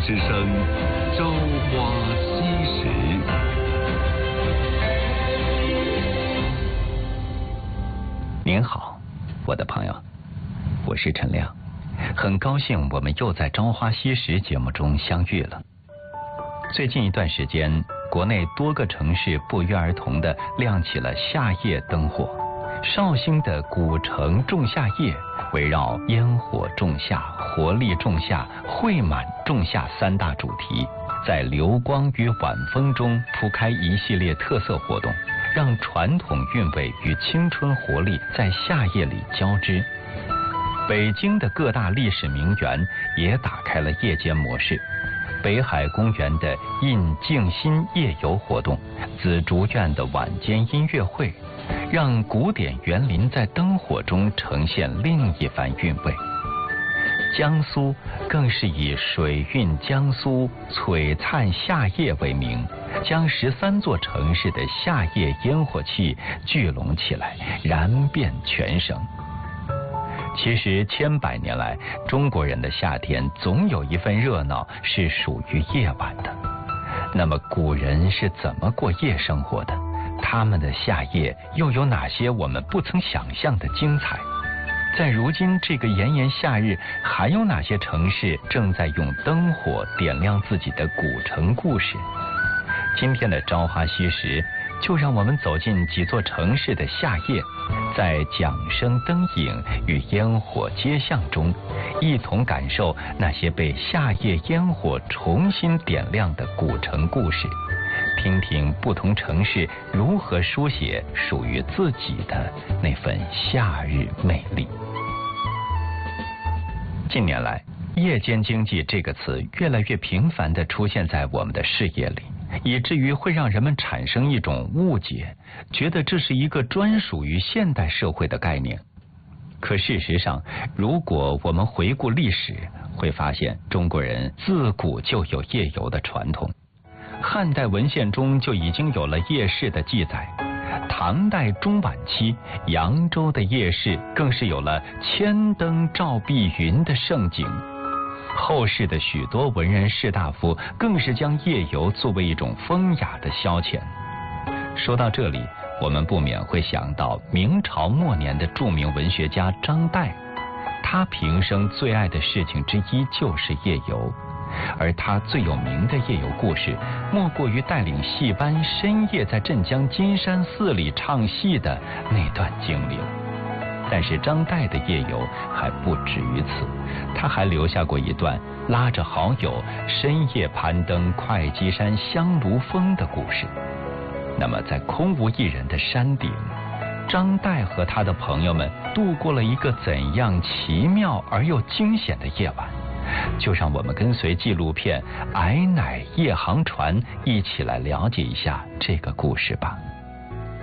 之声《朝花夕拾》。 您好，我的朋友，我是陈亮，很高兴我们又在《朝花夕拾》节目中相遇了。最近一段时间，国内多个城市不约而同地亮起了夏夜灯火。绍兴的古城仲夏夜，围绕烟火仲夏、活力仲夏、绘满仲夏三大主题，在流光与晚风中铺开一系列特色活动，让传统韵味与青春活力在夏夜里交织。北京的各大历史名园也打开了夜间模式。北海公园的印静心夜游活动，紫竹院的晚间音乐会，让古典园林在灯火中呈现另一番韵味。江苏更是以水韵江苏璀璨夏夜为名，将13座城市的夏夜烟火气聚拢起来，燃遍全省。其实千百年来，中国人的夏天总有一份热闹是属于夜晚的。那么古人是怎么过夜生活的？他们的夏夜又有哪些我们不曾想象的精彩？在如今这个炎炎夏日，还有哪些城市正在用灯火点亮自己的古城故事？今天的朝花夕拾，就让我们走进几座城市的夏夜，在桨声灯影与烟火街巷中，一同感受那些被夏夜烟火重新点亮的古城故事，听听不同城市如何书写属于自己的那份夏日魅力。近年来，夜间经济这个词越来越频繁地出现在我们的视野里，以至于会让人们产生一种误解，觉得这是一个专属于现代社会的概念。可事实上，如果我们回顾历史，会发现中国人自古就有夜游的传统。汉代文献中就已经有了夜市的记载，唐代中晚期，扬州的夜市更是有了千灯照碧云的盛景。后世的许多文人士大夫更是将夜游作为一种风雅的消遣。说到这里，我们不免会想到明朝末年的著名文学家张岱，他平生最爱的事情之一就是夜游，而他最有名的夜游故事，莫过于带领戏班深夜在镇江金山寺里唱戏的那段经历了。但是张岱的夜游还不止于此，他还留下过一段拉着好友深夜攀登会稽山香炉峰的故事。那么在空无一人的山顶，张岱和他的朋友们度过了一个怎样奇妙而又惊险的夜晚？就让我们跟随纪录片《矮乃夜航船》一起来了解一下这个故事吧。